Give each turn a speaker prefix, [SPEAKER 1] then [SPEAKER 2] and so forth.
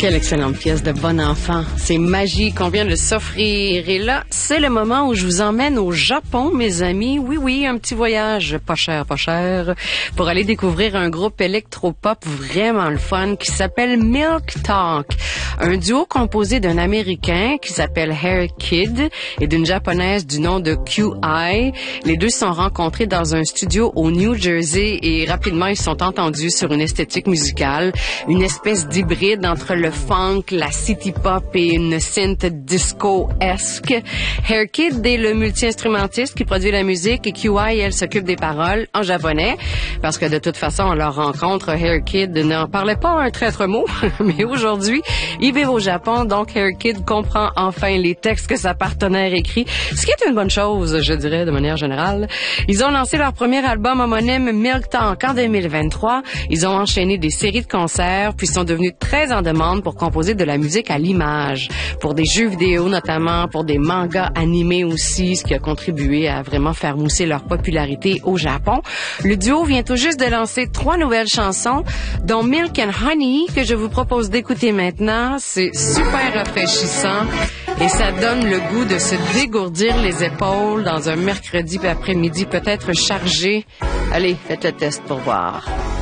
[SPEAKER 1] Quelle excellente pièce de bon enfant. C'est magique qu'on vient de s'offrir. Et là, c'est le moment où je vous emmène au Japon, mes amis. Oui, un petit voyage pas cher, pour aller découvrir un groupe électropop vraiment le fun qui s'appelle Milk Talk. Un duo composé d'un Américain qui s'appelle Hair Kid et d'une Japonaise du nom de QI. Les deux se sont rencontrés dans un studio au New Jersey et rapidement ils se sont entendus sur une esthétique musicale, une espèce d'hybride entre le funk, la city pop et une synth disco-esque. Hair Kid est le multi-instrumentiste qui produit la musique et QI, elle, s'occupe des paroles en japonais parce que de toute façon, à leur rencontre, Hair Kid n'en parlait pas un traître mot, mais aujourd'hui, il vit au Japon, donc Hair Kid comprend enfin les textes que sa partenaire écrit, ce qui est une bonne chose, je dirais, de manière générale. Ils ont lancé leur premier album homonyme Milk Talk en 2023. Ils ont enchaîné des séries de concerts, puis sont devenus très en demande pour composer de la musique à l'image, pour des jeux vidéo notamment, pour des mangas animés aussi, ce qui a contribué à vraiment faire mousser leur popularité au Japon. Le duo vient tout juste de lancer 3 nouvelles chansons, dont Milk and Honey, que je vous propose d'écouter maintenant. C'est super rafraîchissant et ça donne le goût de se dégourdir les épaules dans un mercredi après-midi peut-être chargé. Allez, faites le test pour voir.